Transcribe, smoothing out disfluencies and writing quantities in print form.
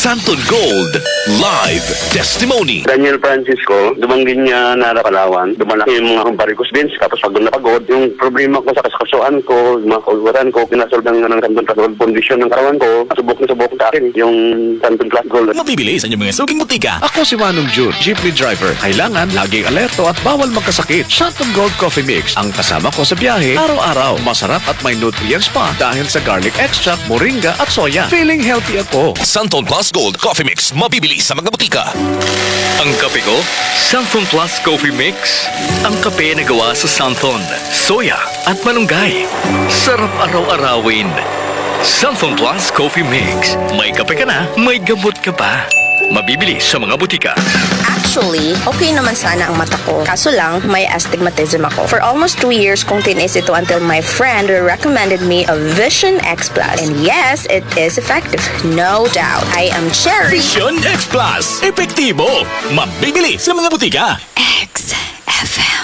Santon Gold Live Testimony. Daniel Francisco, dumanggin niya na Palawan. Dumalaki yung mga varicose veins, tapos pagod na pagod. Yung problema ko sa kaskasuan ko, yung mga kauluran ko, pinasolve ng Santon Plus Gold condition ng katawan ko. Subok na subok sa akin yung Santon Plus Gold. Mabibili sa inyong mga suking butika. Ako si Manong June, jeepney driver. Kailangan laging alerto at bawal magkasakit. Santon Gold Coffee Mix ang kasama ko sa biyahe araw-araw. Masarap at may nutrients pa dahil sa garlic extract, moringa at soya. Feeling healthy ako. Santon Plus Gold Coffee Mix. Mabibili sa mga butika. Ang kape ko, Santon Plus Coffee Mix. Ang kape na gawa sa Santon, soya at malunggay. Sarap araw-arawin. Santon Plus Coffee Mix. May kape ka na, may gamot ka pa. Mabibili sa mga butika. Actually, okay naman sana ang mata ko. Kaso lang, may astigmatism ako. For almost 2 years kong tinis ito until my friend recommended me a Vision X Plus. And yes, it is effective. No doubt. I am Cherry. Vision X Plus. Epektibo. Mabibili sa mga butika. XFM.